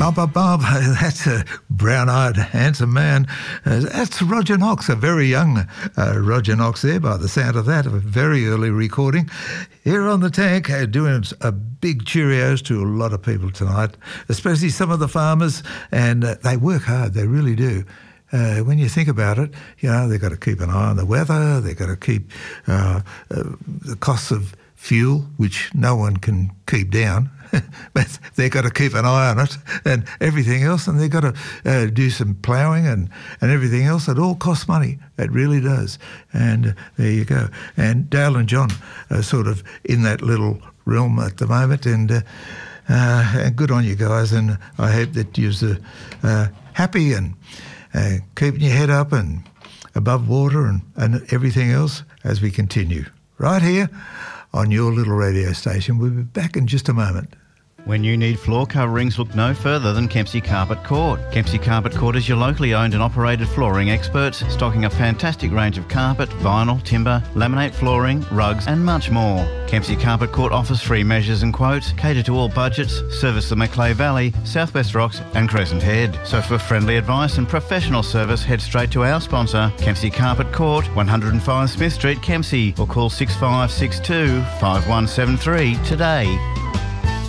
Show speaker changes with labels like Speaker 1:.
Speaker 1: Bob, that's a brown-eyed, handsome man. That's Roger Knox, a very young Roger Knox there, by the sound of that, a very early recording. Here on The Tank, doing a big cheerios to a lot of people tonight, especially some of the farmers, and they work hard, they really do. When you think about it, they've got to keep an eye on the weather, they've got to keep the costs of fuel, which no one can keep down, but they've got to keep an eye on it and everything else, and they've got to do some ploughing and everything else. It all costs money. It really does. And there you go. And Dale and John are sort of in that little realm at the moment, and good on you guys, and I hope that you're happy and keeping your head up and above water and everything else as we continue. Right here on your little radio station. We'll be back in just a moment.
Speaker 2: When you need floor coverings, look no further than Kempsey Carpet Court. Kempsey Carpet Court is your locally owned and operated flooring experts, stocking a fantastic range of carpet, vinyl, timber, laminate flooring, rugs and much more. Kempsey Carpet Court offers free measures and quotes, cater to all budgets, service the Macleay Valley, Southwest Rocks and Crescent Head. So for friendly advice and professional service, head straight to our sponsor, Kempsey Carpet Court, 105 Smith Street, Kempsey, or call 6562 5173 today.